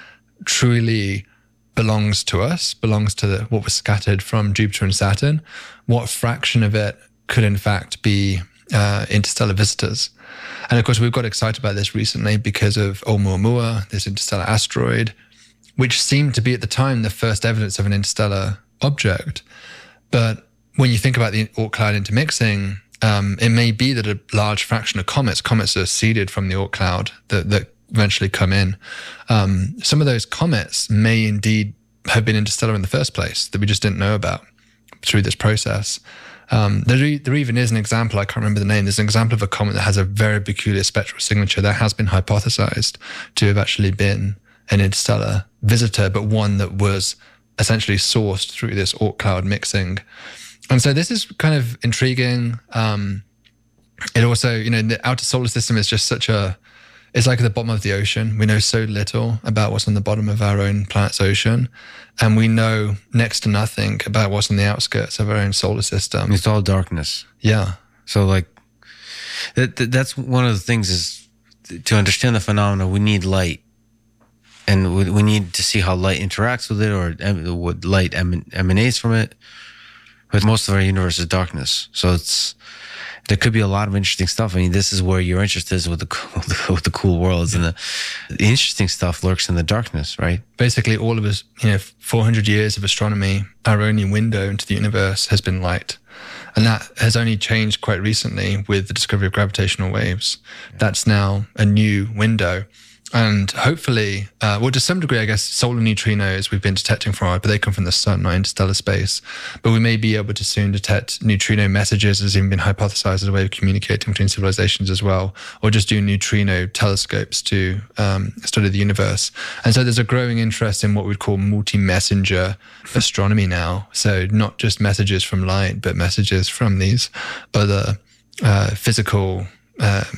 truly belongs to us, belongs to the, what was scattered from Jupiter and Saturn? What fraction of it could in fact be uh, interstellar visitors? And of course, we've got excited about this recently because of Oumuamua, this interstellar asteroid, which seemed to be at the time the first evidence of an interstellar object. But when you think about the Oort cloud intermixing, um, it may be that a large fraction of comets, comets are seeded from the Oort cloud that, that eventually come in. Um, some of those comets may indeed have been interstellar in the first place that we just didn't know about through this process. Um, there, there even is an example, I can't remember the name, there's an example of a comet that has a very peculiar spectral signature that has been hypothesized to have actually been an interstellar visitor, but one that was essentially sourced through this Oort cloud mixing. And so this is kind of intriguing. Um, it also, you know, the outer solar system is just such a, it's like at the bottom of the ocean. We know so little about what's on the bottom of our own planet's ocean. And we know next to nothing about what's on the outskirts of our own solar system. It's all darkness. Yeah. So like, that, that that's one of the things is to understand the phenomena, we need light. And we, we need to see how light interacts with it or em, what light eman, emanates from it. But most of our universe is darkness. So it's, there could be a lot of interesting stuff. I mean, this is where your interest is with the with the cool worlds, and the, the interesting stuff lurks in the darkness, right? Basically, all of us, you know, four hundred years of astronomy, our only window into the universe has been light, and that has only changed quite recently with the discovery of gravitational waves. Yeah. That's now a new window. And hopefully, uh, well, to some degree, I guess, solar neutrinos we've been detecting for a while, but they come from the sun, not interstellar space. But we may be able to soon detect neutrino messages, as even been hypothesized as a way of communicating between civilizations as well, or just do neutrino telescopes to um, study the universe. And so there's a growing interest in what we'd call multi-messenger astronomy now. So not just messages from light, but messages from these other uh, physical um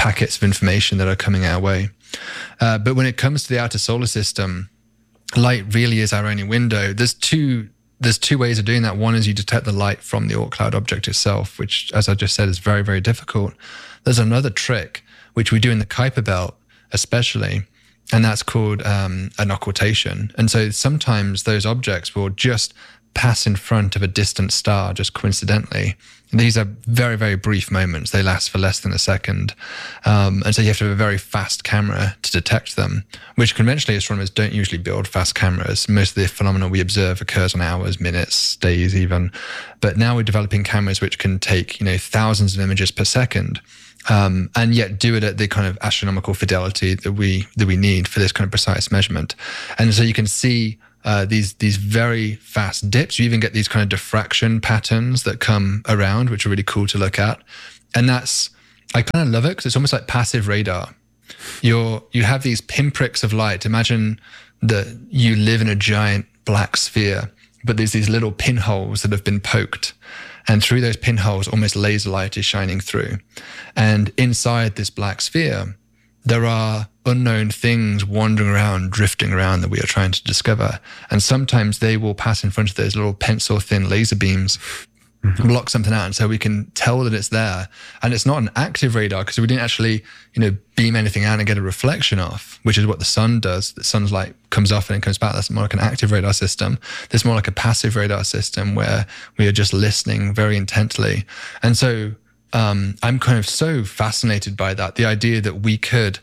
packets of information that are coming our way. Uh, but when it comes to the outer solar system, light really is our only window. There's two there's two ways of doing that. One is you detect the light from the Oort cloud object itself, which, as I just said, is very, very difficult. There's another trick, which we do in the Kuiper belt especially, and that's called um, an occultation. And so sometimes those objects will just pass in front of a distant star just coincidentally. And these are very, very brief moments. They last for less than a second. Um, and so you have to have a very fast camera to detect them, which conventionally astronomers don't usually build fast cameras. Most of the phenomena we observe occurs on hours, minutes, days even. But now we're developing cameras which can take, you know, thousands of images per second. Um, and yet do it at the kind of astronomical fidelity that we that we need for this kind of precise measurement. And so you can see uh, these these very fast dips. You even get these kind of diffraction patterns that come around, which are really cool to look at. And that's, I kind of love it because it's almost like passive radar. You're you have these pinpricks of light. Imagine that you live in a giant black sphere, but there's these little pinholes that have been poked. And through those pinholes, almost laser light is shining through. And inside this black sphere, there are unknown things wandering around, drifting around that we are trying to discover. And sometimes they will pass in front of those little pencil-thin laser beams, mm-hmm. block something out. And so we can tell that it's there. And it's not an active radar because we didn't actually, you know, beam anything out and get a reflection off, which is what the sun does. The sun's light comes off and it comes back. That's more like an active radar system. There's more like a passive radar system where we are just listening very intently. And so um, I'm kind of so fascinated by that. The idea that we could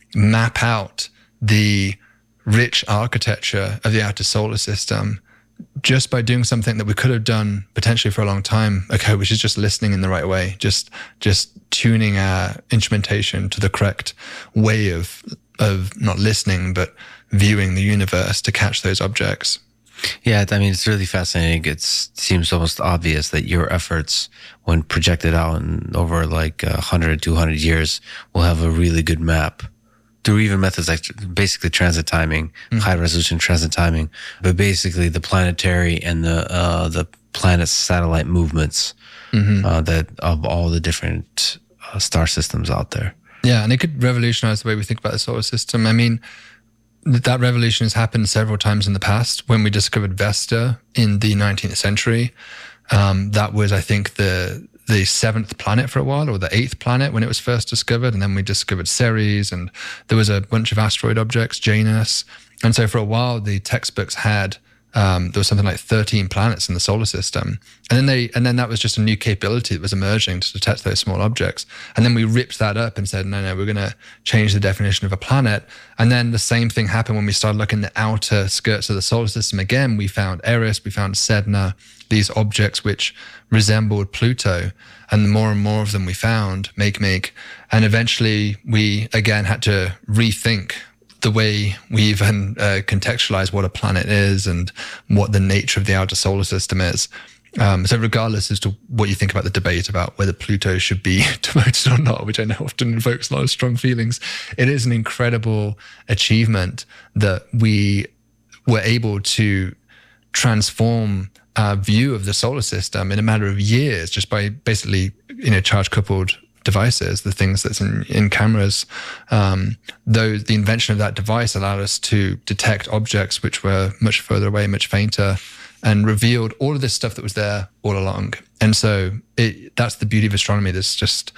map out the rich architecture of the outer solar system just by doing something that we could have done potentially for a long time ago, which is just listening in the right way, just just tuning our instrumentation to the correct way of of not listening, but viewing the universe to catch those objects. Yeah, I mean, it's really fascinating. It seems almost obvious that your efforts, when projected out in over like one hundred, two hundred years, will have a really good map through even methods like basically transit timing, mm-hmm. high resolution transit timing, but basically the planetary and the uh, the planet's satellite movements mm-hmm. uh, that of all the different uh, star systems out there. Yeah, and it could revolutionize the way we think about the solar system. I mean, that revolution has happened several times in the past. When we discovered Vesta in the nineteenth century, um, that was, I think, the the seventh planet for a while, or the eighth planet when it was first discovered. And then we discovered Ceres, and there was a bunch of asteroid objects, Janus. And so for a while, the textbooks had, um, there was something like thirteen planets in the solar system. And then they, and then that was just a new capability that was emerging to detect those small objects. And then we ripped that up and said, no, no, we're going to change the definition of a planet. And then the same thing happened when we started looking at the outer skirts of the solar system. Again, we found Eris, we found Sedna, these objects which resembled Pluto, and the more and more of them we found, Makemake, and eventually we again had to rethink the way we even uh, contextualize what a planet is and what the nature of the outer solar system is. Um, so regardless as to what you think about the debate about whether Pluto should be demoted or not, which I know often invokes a lot of strong feelings, it is an incredible achievement that we were able to transform our view of the solar system in a matter of years just by basically, you know, charge-coupled devices, the things that's in, in cameras. Um, though the invention of that device allowed us to detect objects which were much further away, much fainter, and revealed all of this stuff that was there all along. And so it, that's the beauty of astronomy. There's just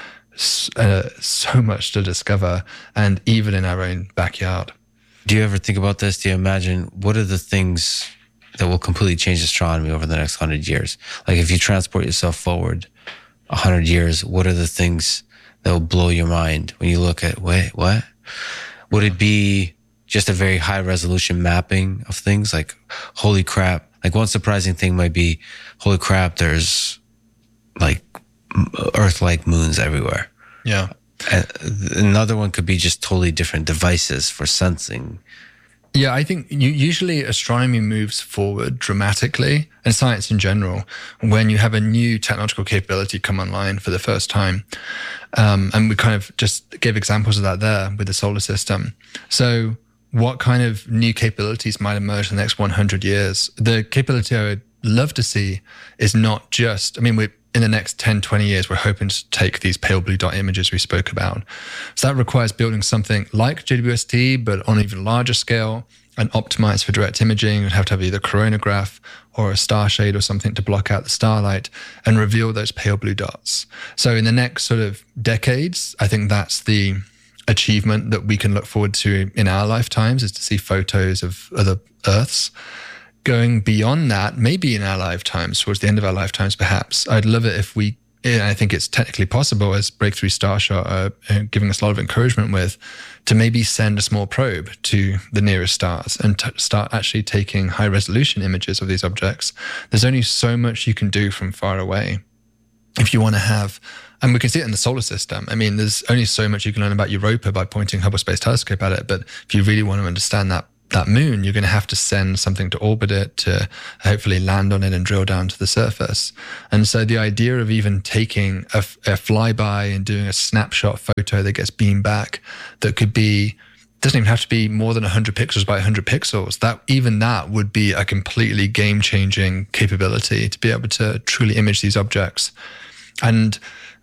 uh, so much to discover, and even in our own backyard. Do you ever think about this? Do you imagine what are the things that will completely change astronomy over the next hundred years? Like if you transport yourself forward a hundred years, what are the things that will blow your mind when you look at, wait, what? Would it be just a very high resolution mapping of things? Like, holy crap. Like one surprising thing might be, holy crap, there's like Earth-like moons everywhere. Yeah. And another one could be just totally different devices for sensing. Yeah, I think you, usually astronomy moves forward dramatically, and science in general, when you have a new technological capability come online for the first time. Um, and we kind of just gave examples of that there with the solar system. So what kind of new capabilities might emerge in the next one hundred years? The capability I would love to see is not just, I mean, we in the next ten, twenty years, we're hoping to take these pale blue dot images we spoke about. So that requires building something like J W S T, but on an even larger scale and optimized for direct imaging. You'd have to have either coronagraph or a star shade or something to block out the starlight and reveal those pale blue dots. So in the next sort of decades, I think that's the achievement that we can look forward to in our lifetimes, is to see photos of other Earths. Going beyond that, maybe in our lifetimes, towards the end of our lifetimes, perhaps, I'd love it if we, and I think it's technically possible, as Breakthrough Starshot are giving us a lot of encouragement with, to maybe send a small probe to the nearest stars and t- start actually taking high resolution images of these objects. There's only so much you can do from far away. If you want to have, and we can see it in the solar system. I mean, there's only so much you can learn about Europa by pointing Hubble Space Telescope at it. But if you really want to understand that that moon, you're going to have to send something to orbit it, to hopefully land on it and drill down to the surface. And so the idea of even taking a, a flyby and doing a snapshot photo that gets beamed back, that could be, doesn't even have to be more than one hundred pixels by one hundred pixels, that even that would be a completely game-changing capability to be able to truly image these objects. And